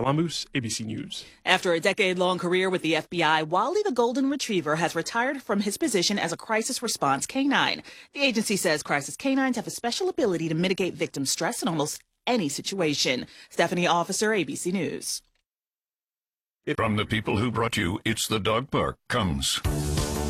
Lamus, ABC News. After a decade-long career with the FBI, Wally the Golden Retriever has retired from his position as a crisis response canine. The agency says crisis canines have a special ability to mitigate victim stress in almost any situation. Stephanie Officer, ABC News. From the people who brought you It's the Dog Park comes